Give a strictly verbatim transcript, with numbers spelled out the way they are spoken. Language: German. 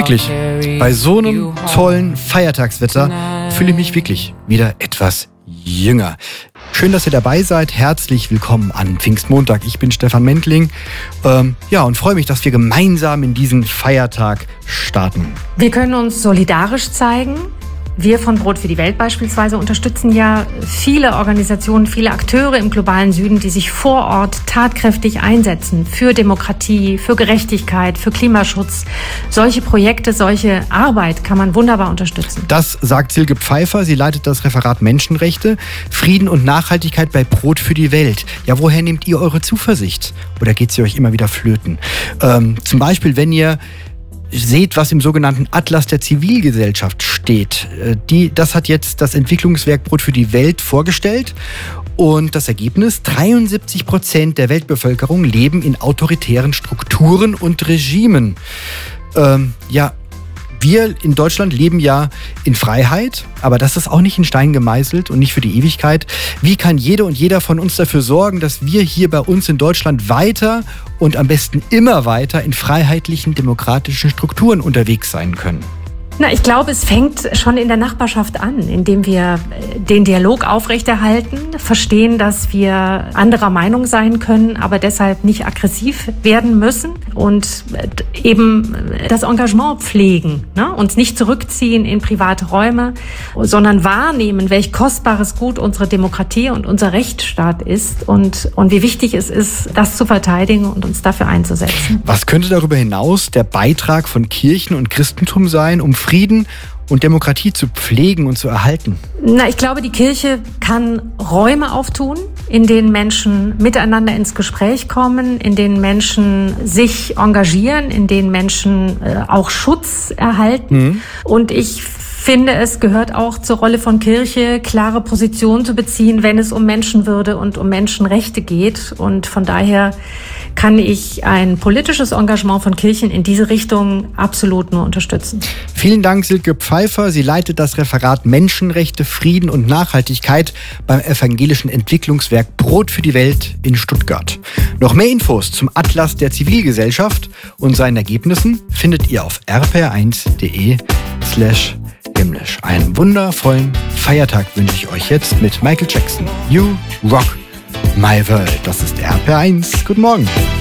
Wirklich, bei so einem tollen Feiertagswetter fühle ich mich wirklich wieder etwas jünger. Schön, dass ihr dabei seid. Herzlich willkommen an Pfingstmontag. Ich bin Stefan Mentling. Ähm, ja, und freue mich, dass wir gemeinsam in diesen Feiertag starten. Wir können uns solidarisch zeigen. Wir von Brot für die Welt beispielsweise unterstützen ja viele Organisationen, viele Akteure im globalen Süden, die sich vor Ort tatkräftig einsetzen für Demokratie, für Gerechtigkeit, für Klimaschutz. Solche Projekte, solche Arbeit kann man wunderbar unterstützen. Das sagt Silke Pfeiffer. Sie leitet das Referat Menschenrechte, Frieden und Nachhaltigkeit bei Brot für die Welt. Ja, woher nehmt ihr eure Zuversicht? Oder geht sie euch immer wieder flöten? Ähm, zum Beispiel, wenn ihr seht, was im sogenannten Atlas der Zivilgesellschaft steht. Die, das hat jetzt das Entwicklungswerk Brot für die Welt vorgestellt. Und das Ergebnis, dreiundsiebzig Prozent der Weltbevölkerung leben in autoritären Strukturen und Regimen. Ähm, ja, wir in Deutschland leben ja in Freiheit, aber das ist auch nicht in Stein gemeißelt und nicht für die Ewigkeit. Wie kann jede und jeder von uns dafür sorgen, dass wir hier bei uns in Deutschland weiter und am besten immer weiter in freiheitlichen, demokratischen Strukturen unterwegs sein können? Na, ich glaube, es fängt schon in der Nachbarschaft an, indem wir den Dialog aufrechterhalten, verstehen, dass wir anderer Meinung sein können, aber deshalb nicht aggressiv werden müssen und eben das Engagement pflegen, ne? Uns nicht zurückziehen in private Räume, sondern wahrnehmen, welch kostbares Gut unsere Demokratie und unser Rechtsstaat ist und, und wie wichtig es ist, das zu verteidigen und uns dafür einzusetzen. Was könnte darüber hinaus der Beitrag von Kirchen und Christentum sein, um Frieden und Demokratie zu pflegen und zu erhalten? Na, ich glaube, die Kirche kann Räume auftun, in denen Menschen miteinander ins Gespräch kommen, in denen Menschen sich engagieren, in denen Menschen äh, auch Schutz erhalten. Mhm. Und ich finde, es gehört auch zur Rolle von Kirche, klare Positionen zu beziehen, wenn es um Menschenwürde und um Menschenrechte geht. Und von daher kann ich ein politisches Engagement von Kirchen in diese Richtung absolut nur unterstützen. Vielen Dank, Silke Pfeiffer. Sie leitet das Referat Menschenrechte, Frieden und Nachhaltigkeit beim evangelischen Entwicklungswerk Brot für die Welt in Stuttgart. Noch mehr Infos zum Atlas der Zivilgesellschaft und seinen Ergebnissen findet ihr auf r p r eins punkt d e slash himmlisch. Einen wundervollen Feiertag wünsche ich euch jetzt mit Michael Jackson. You Rock My World. Das ist R P R eins. Guten Morgen.